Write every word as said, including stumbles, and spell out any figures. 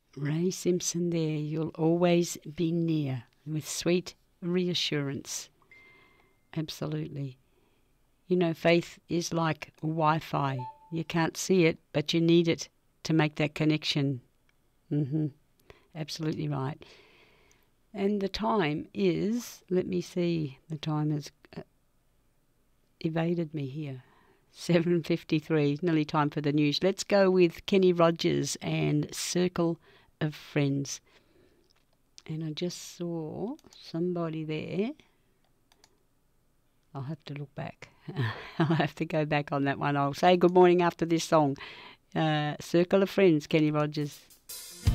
Ray Simpson there. You'll always be near with sweet reassurance. Absolutely. You know, faith is like Wi-Fi. You can't see it, but you need it to make that connection. Mm-hmm. Absolutely right. And the time is, let me see, the time has uh, evaded me here. seven fifty-three, nearly time for the news. Let's go with Kenny Rogers and Circle of Friends. And I just saw somebody there. I'll have to look back. I'll have to go back on that one. I'll say good morning after this song. Uh, Circle of Friends, Kenny Rogers.